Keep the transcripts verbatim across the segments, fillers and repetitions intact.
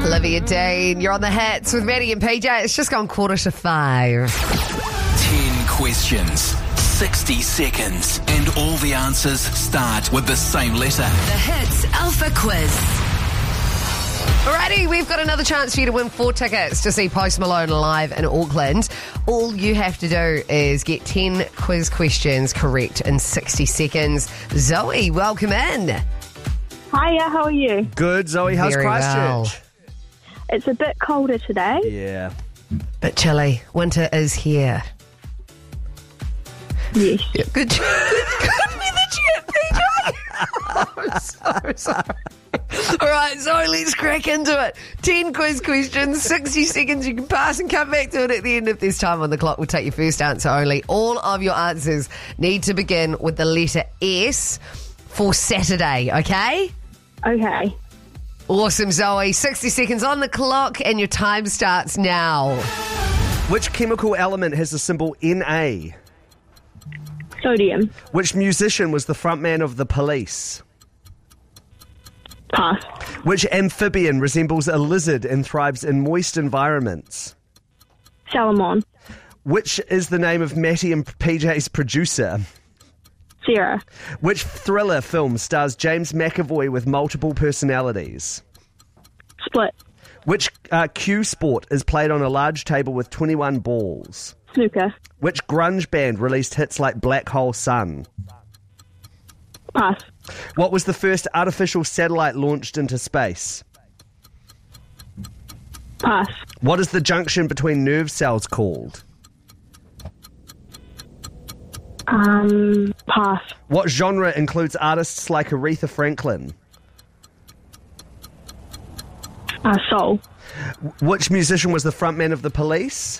Olivia Dean, you're on the hits with Maddie and P J. It's just gone quarter to five. Ten questions, sixty seconds, and all the answers start with the same letter. The Hits Alpha Quiz. Alrighty, we've got another chance for you to win four tickets to see Post Malone live in Auckland. All you have to do is get ten quiz questions correct in sixty seconds. Zoe, welcome in. Hiya, how are you? Good, Zoe. How's Very Christchurch? well. It's a bit colder today. Yeah. Bit chilly. Winter is here. Yes. Good, good, good with the chip, P J. I'm so sorry. All right, Zoe, let's crack into it. ten quiz questions, sixty seconds. You can pass and come back to it at the end of this time on the clock. We'll take your first answer only. All of your answers need to begin with the letter S for Saturday, okay? Okay. Awesome, Zoe. sixty seconds on the clock and your time starts now. Which chemical element has the symbol Na? Sodium. Which musician was the frontman of The Police? Pass. Which amphibian resembles a lizard and thrives in moist environments? Salmon. Which is the name of Matty and P J's producer? Sarah. Which thriller film stars James McAvoy with multiple personalities? Split. Which uh, cue sport is played on a large table with twenty-one balls? Snooker. Which grunge band released hits like Black Hole Sun? Pass. What was the first artificial satellite launched into space? Pass. What is the junction between nerve cells called? Um, pass. What genre includes artists like Aretha Franklin? Uh, soul. Which musician was the frontman of The Police?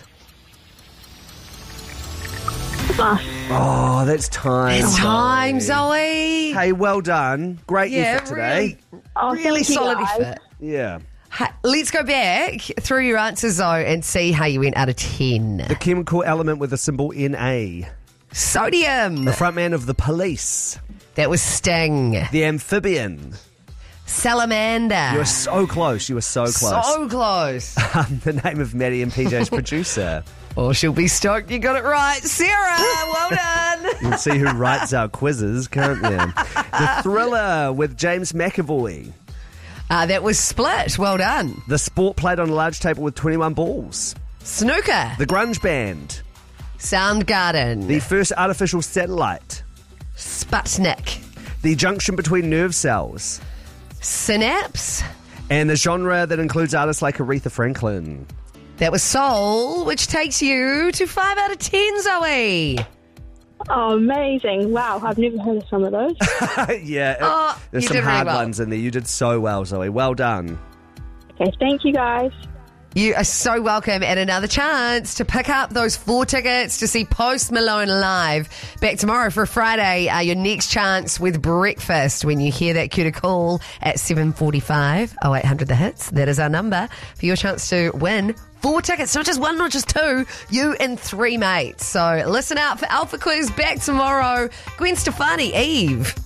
Pass. Oh, that's time. It's time, Zoe. Hey, well done. Great Yeah, effort today. really, Oh, really thank you, solid guys. effort. Yeah. Ha- Let's go back through your answers, though, and see how you went out of ten. The chemical element with the symbol Na. Sodium. The frontman of The Police. That was Sting. The amphibian. Salamander. You were so close. You were so close. So close. Um, the name of Maddie and P J's producer. Oh, she'll be stoked you got it right. Sarah, well done. You can see who writes our quizzes, can't you? The Thriller with James McAvoy. Uh, that was Split. Well done. The sport played on a large table with twenty-one balls. Snooker. The grunge band. Soundgarden. The first artificial satellite. Sputnik. The junction between nerve cells. Synapse. And the genre that includes artists like Aretha Franklin. That was Soul, which takes you to five out of ten, Zoe. Oh, amazing. Wow, I've never heard of some of those. yeah, it- Oh, there's you some did really hard well. ones in there. You did so well, Zoe. Well done. Okay, thank you, guys. You are so welcome, and another chance to pick up those four tickets to see Post Malone live. Back tomorrow for Friday, uh, your next chance with breakfast when you hear that cue to call at seven forty-five, oh eight hundred the hits. That is our number for your chance to win four tickets, not just one, not just two, you and three mates. So listen out for Alpha Quiz back tomorrow. Gwen Stefani, Eve.